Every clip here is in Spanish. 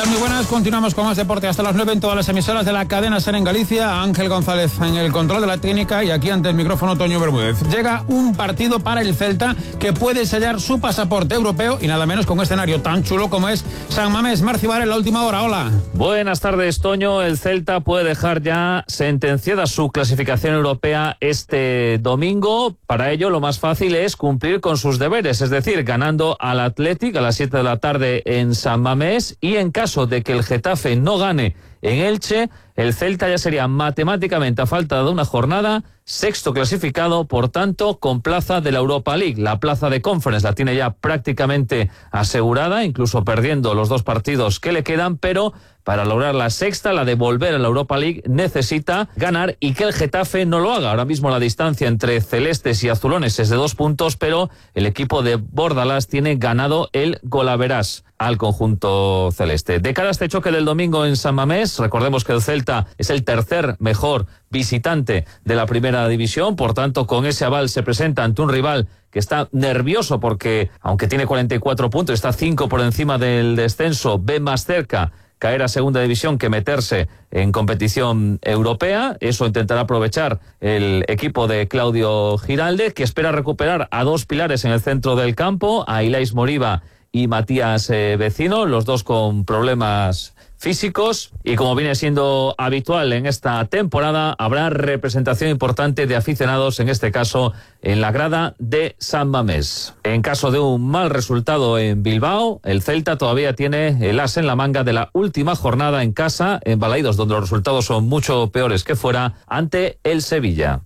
tal? Muy buenas, continuamos con más deporte hasta las 9 en todas las emisoras de la cadena SER en Galicia. Ángel González en el control de la técnica y aquí ante el micrófono Toño Bermúdez. Llega un partido para el Celta que puede sellar su pasaporte europeo y nada menos con un escenario tan chulo como es San Mamés. Marcibar en la última hora, hola. Buenas tardes, Toño. El Celta puede dejar ya sentenciada su clasificación europea este domingo. Para ello lo más fácil es cumplir con sus deberes, es decir, ganando al Athletic a las 7 de la tarde en San Mamés, y en caso de que el Getafe no gane en Elche, el Celta ya sería matemáticamente, a falta de una jornada, sexto clasificado, por tanto, con plaza de la Europa League. La plaza de Conference la tiene ya prácticamente asegurada, incluso perdiendo los 2 partidos que le quedan, pero para lograr la sexta, la de volver a la Europa League, necesita ganar y que el Getafe no lo haga. Ahora mismo la distancia entre celestes y azulones es de 2 puntos, pero el equipo de Bordalás tiene ganado el golaverás al conjunto celeste. De cara a este choque del domingo en San Mamés, recordemos que el Celta es el tercer mejor visitante de la primera división, por tanto, con ese aval se presenta ante un rival que está nervioso porque, aunque tiene 44 puntos, está 5 por encima del descenso, ve más cerca caer a segunda división que meterse en competición europea. Eso intentará aprovechar el equipo de Claudio Giralde, que espera recuperar a 2 pilares en el centro del campo, a Ilais Moriba y Matías Vecino, los 2 con problemas físicos, y como viene siendo habitual en esta temporada, habrá representación importante de aficionados, en este caso en la grada de San Mamés. En caso de un mal resultado en Bilbao, el Celta todavía tiene el as en la manga de la última jornada en casa, en Balaidos, donde los resultados son mucho peores que fuera, ante el Sevilla.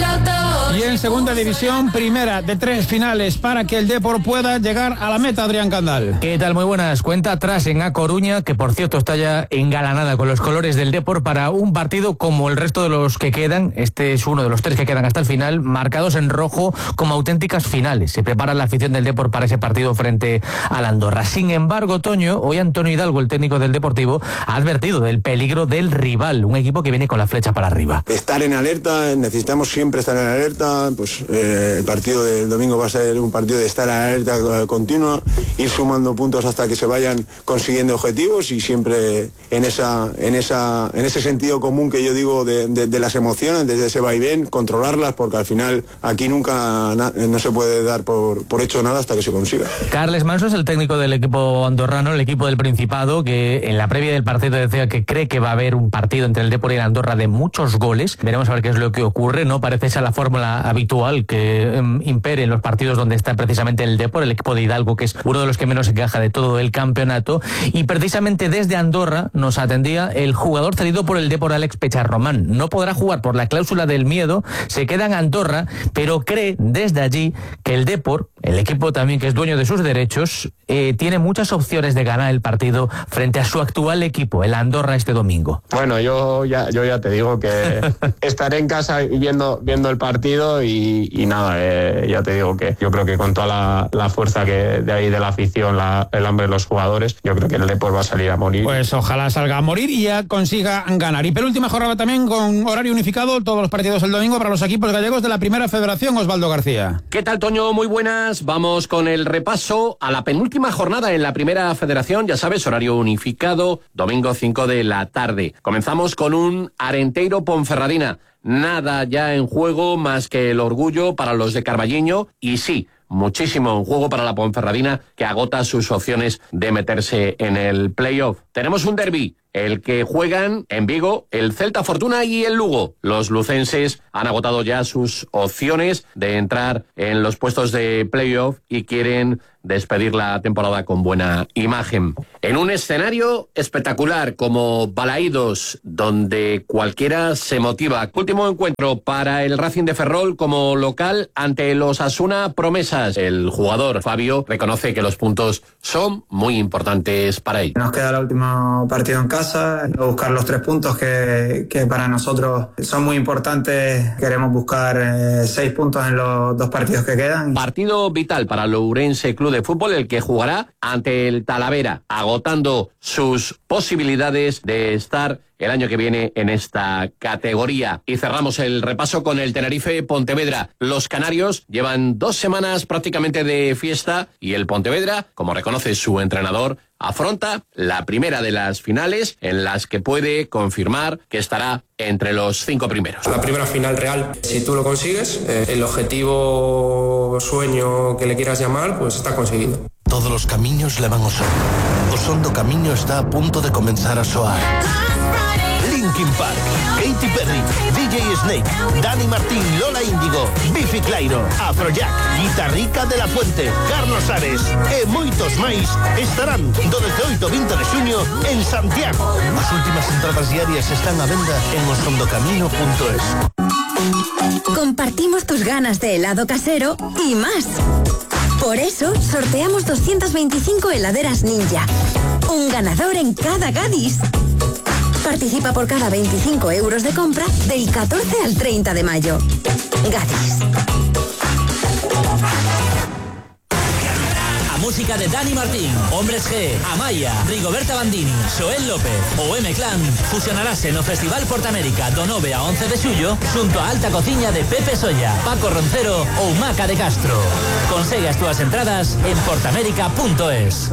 Y en segunda división, primera de 3 finales para que el Depor pueda llegar a la meta, Adrián Candal. ¿Qué tal? Muy buenas. Cuenta atrás en A Coruña, que por cierto está ya engalanada con los colores del Depor para un partido como el resto de los que quedan. Este es uno de los 3 que quedan hasta el final, marcados en rojo como auténticas finales. Se prepara la afición del Depor para ese partido frente al Andorra. Sin embargo, Toño, hoy Antonio Hidalgo, el técnico del Deportivo, ha advertido del peligro del rival, un equipo que viene con la flecha para arriba. Estar en alerta, necesitamos siempre estar en alerta. Pues el partido del domingo va a ser un partido de estar en alerta continua, ir sumando puntos hasta que se vayan consiguiendo objetivos, y siempre en ese sentido común que yo digo de las emociones, desde ese vaivén, controlarlas, porque al final aquí nunca no se puede dar por hecho nada hasta que se consiga. Carles Manso es el técnico del equipo andorrano, el equipo del Principado, que en la previa del partido decía que cree que va a haber un partido entre el Depor y el Andorra de muchos goles. Veremos a ver qué es lo que ocurre. No parece esa la fórmula habitual que impere en los partidos donde está precisamente el Depor, el equipo de Hidalgo, que es uno de los que menos se queja de todo el campeonato. Y precisamente desde Andorra nos atendía el jugador cedido por el Depor, Alex Pecharromán. No podrá jugar por la cláusula del miedo, se queda en Andorra, pero cree desde allí que el Depor, el equipo también que es dueño de sus derechos, tiene muchas opciones de ganar el partido frente a su actual equipo, el Andorra, este domingo. Bueno, yo ya te digo que estaré en casa viendo el partido y nada, ya te digo que yo creo que con toda la fuerza que de ahí de la afición, el hambre de los jugadores, yo creo que el Depor va a salir a morir. Pues ojalá salga a morir y ya consiga ganar. Y penúltima jornada también con horario unificado, todos los partidos el domingo para los equipos gallegos de la Primera Federación. Osvaldo García. ¿Qué tal, Toño? Muy buenas. Vamos con el repaso a la penúltima jornada en la Primera Federación. Ya sabes, horario unificado, domingo 5 de la tarde. Comenzamos con un Arenteiro Ponferradina. Nada ya en juego más que el orgullo para los de Carballiño, y sí, muchísimo en juego para la Ponferradina, que agota sus opciones de meterse en el playoff. Tenemos un derbi, el que juegan en Vigo el Celta Fortuna y el Lugo. Los lucenses han agotado ya sus opciones de entrar en los puestos de playoff y quieren despedir la temporada con buena imagen. En un escenario espectacular como Balaidos, donde cualquiera se motiva. Último encuentro para el Racing de Ferrol como local ante los Asuna Promesas. El jugador Fabio reconoce que los puntos son muy importantes para él. Nos queda el último partido en casa, buscar los 3 puntos que para nosotros son muy importantes. Queremos buscar 6 puntos en los 2 partidos que quedan. Partido vital para el Ourense Club de Fútbol, el que jugará ante el Talavera, agotando sus posibilidades de estar el año que viene en esta categoría. Y cerramos el repaso con el Tenerife Pontevedra. Los canarios llevan 2 semanas prácticamente de fiesta y el Pontevedra, como reconoce su entrenador, afronta la primera de las finales en las que puede confirmar que estará entre los 5 primeros. La primera final real, si tú lo consigues, el objetivo, sueño que le quieras llamar, pues está conseguido. Todos los caminos levan a Osondo. Osondo Camiño está a punto de comenzar a soar. Linkin Park, Katy Perry, DJ Snake, Dani Martín, Lola Índigo, Biffy Clyro, Afrojack, Guitarrica de la Fuente, Carlos Ares e moitos máis estarán do 18 ao 20 de xuño en Santiago. As últimas entradas diarias están a venda en osondocamino.es. Compartimos tus ganas de helado casero y más. Por eso sorteamos 225 heladeras Ninja. Un ganador en cada Gadis. Participa por cada 25 euros de compra del 14 al 30 de mayo. Gadis. A música de Dani Martín, Hombres G, Amaya, Rigoberta Bandini, Xoel López o M-Clan fusionarase no Festival Portamérica do 9 a 11 de xullo xunto a alta cociña de Pepe Solla, Paco Roncero ou Maca de Castro. Consegue as túas entradas en portamérica.es.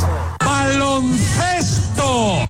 ¡Baloncesto!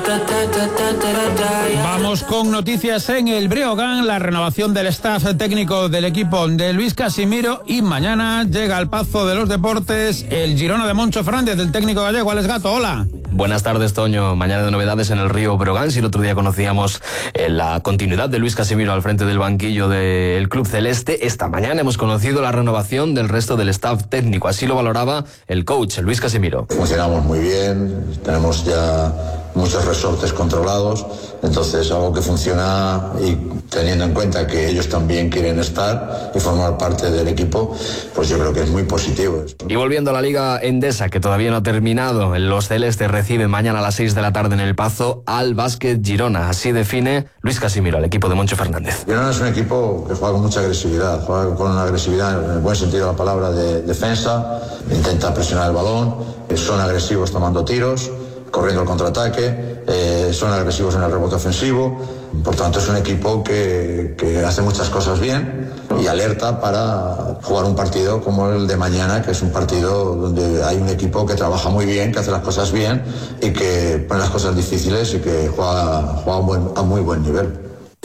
Vamos con noticias en el Breogán, la renovación del staff técnico del equipo de Luis Casimiro, y mañana llega al Pazo de los Deportes el Girona de Moncho Fernández, del técnico gallego. Alex Gato, hola. Buenas tardes, Toño. Mañana de novedades en el Río Breogán. Si el otro día conocíamos la continuidad de Luis Casimiro al frente del banquillo del Club Celeste, esta mañana hemos conocido la renovación del resto del staff técnico. Así lo valoraba el coach, Luis Casimiro. Funcionamos muy bien, tenemos ya muchos resortes controlados, entonces algo que funciona, y teniendo en cuenta que ellos también quieren estar y formar parte del equipo, pues yo creo que es muy positivo. Y volviendo a la Liga Endesa, que todavía no ha terminado, los celestes reciben mañana a las 6 de la tarde en el Pazo al Básquet Girona. Así define Luis Casimiro al equipo de Moncho Fernández. Girona es un equipo que juega con mucha agresividad, juega con una agresividad en el buen sentido de la palabra de defensa, intenta presionar el balón, son agresivos tomando tiros, corriendo el contraataque, son agresivos en el rebote ofensivo. Por tanto, es un equipo que hace muchas cosas bien y alerta para jugar un partido como el de mañana, que es un partido donde hay un equipo que trabaja muy bien, que hace las cosas bien y que pone las cosas difíciles y que juega a muy buen nivel.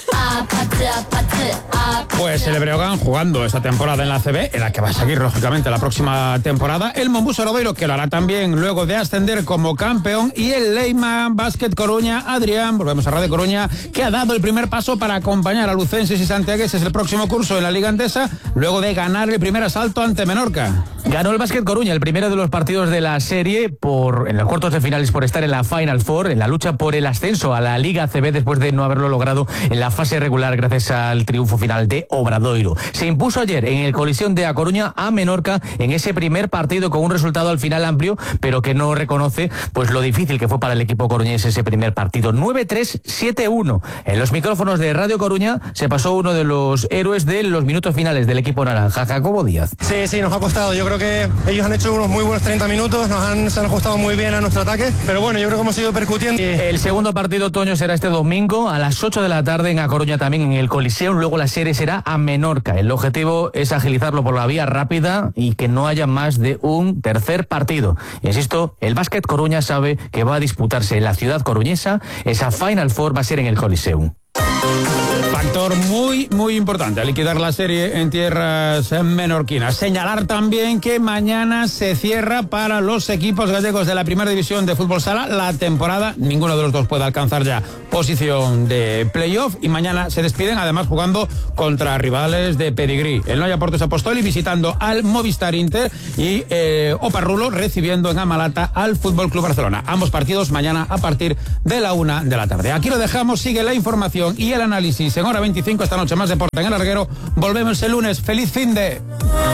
Pues el Breogán jugando esta temporada en la ACB, en la que va a seguir lógicamente la próxima temporada, el Monbus Obradoiro, que lo hará también luego de ascender como campeón, y el Leyman Basket Coruña. Adrián, volvemos a Radio Coruña, que ha dado el primer paso para acompañar a lucenses y santiagueses el próximo curso en la Liga Endesa, luego de ganar el primer asalto ante Menorca. Ganó el Basket Coruña el primero de los partidos de la serie en los cuartos de finales, por estar en la Final Four, en la lucha por el ascenso a la Liga ACB después de no haberlo logrado en la fase regular gracias al triunfo final de Obradoiro. Se impuso ayer en el Coliseum de A Coruña a Menorca en ese primer partido con un resultado al final amplio, pero que no reconoce pues lo difícil que fue para el equipo coruñés ese primer partido. 9-3, 7-1. En los micrófonos de Radio Coruña se pasó uno de los héroes de los minutos finales del equipo naranja, Jacobo Díaz. Sí, nos ha costado. Yo creo que ellos han hecho unos muy buenos 30 minutos, se han ajustado muy bien a nuestro ataque, pero bueno, yo creo que hemos ido percutiendo. El segundo partido, Toño, será este domingo a las 8 de la tarde en A Coruña, también en el Coliseum. Luego la serie será a Menorca. El objetivo es agilizarlo por la vía rápida y que no haya más de un tercer partido. Insisto, el Básquet Coruña sabe que va a disputarse en la ciudad coruñesa. Esa Final Four va a ser en el Coliseum. Factor muy importante a liquidar la serie en tierras menorquinas. Señalar también que mañana se cierra para los equipos gallegos de la primera división de fútbol sala la temporada. Ninguno de los dos puede alcanzar ya posición de playoff y mañana se despiden, además jugando contra rivales de pedigrí. El Noia Portos Apostoli visitando al Movistar Inter y Oparrulo recibiendo en Amalata al Fútbol Club Barcelona. Ambos partidos mañana a partir de la 1 de la tarde. Aquí lo dejamos, sigue la información y el análisis en Hora 25 esta noche. Más deporte en el larguero. Volvemos el lunes. ¡Feliz fin de!